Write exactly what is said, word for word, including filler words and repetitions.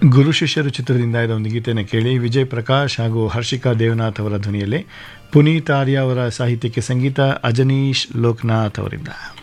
ಗುರು ಶಿಷ್ಯರು ಚಿತ್ರದಿಂದ ಇದ್ದ ಒಂದು ಗೀತೆಯನ್ನು ಕೇಳಿ. ವಿಜಯ್ ಪ್ರಕಾಶ್ ಹಾಗೂ ಹರ್ಷಿಕಾ ದೇವನಾಥ್ ಅವರ ಧ್ವನಿಯಲ್ಲಿ, ಪುನೀತ್ ಆರ್ಯ ಅವರ ಸಾಹಿತ್ಯಕ್ಕೆ ಸಂಗೀತ ಅಜನೀಶ್ ಲೋಕನಾಥ್ ಅವರಿಂದ.